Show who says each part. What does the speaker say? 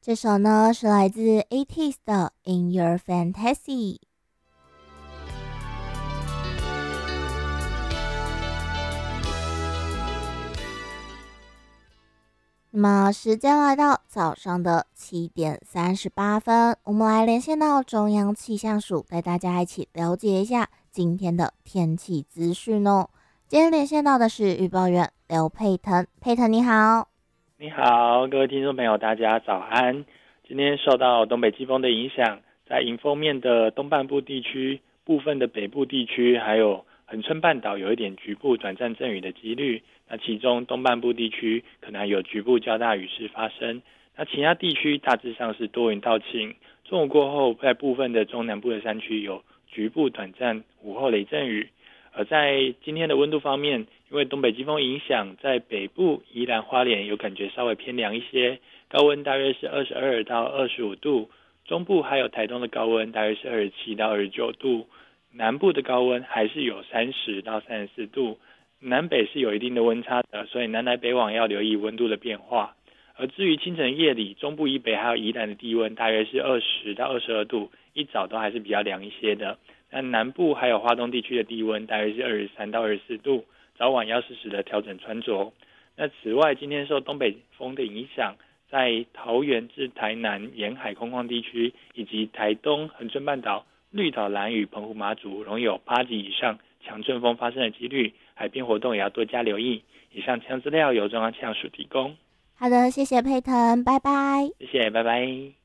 Speaker 1: 这首呢是来自 ATEEZ 的《In Your Fantasy》。那么时间来到早上的7:38，我们来连线到中央气象署，带大家一起了解一下今天的天气资讯哦。今天连线到的是预报员刘佩腾，佩腾你好。
Speaker 2: 你好，各位听众朋友，大家早安。今天受到东北季风的影响，在迎风面的东半部地区、部分的北部地区，还有恒春半岛有一点局部短暂阵雨的几率。那其中东半部地区可能还有局部较大雨势发生。那其他地区大致上是多云到晴。中午过后，在部分的中南部的山区有局部短暂午后雷阵雨。而在今天的温度方面，因为东北季风影响，在北部宜兰花莲有感觉稍微偏凉一些，高温大约是22到25度，中部还有台东的高温大约是27到29度，南部的高温还是有30到34度，南北是有一定的温差的，所以南来北往要留意温度的变化。而至于清晨夜里，中部以北还有宜兰的低温大约是20到22度，一早都还是比较凉一些的。那南部还有花东地区的低温大约是23到24度，早晚要适时的调整穿着。那此外，今天受东北风的影响，在桃园至台南沿海空旷地区，以及台东恒春半岛、绿岛、兰屿、澎湖、马祖，容易有8级以上强阵风发生的几率，海边活动也要多加留意。以上气象资料由中央气象署提供。
Speaker 1: 好的，谢谢佩腾，拜拜。
Speaker 2: 谢谢，拜拜。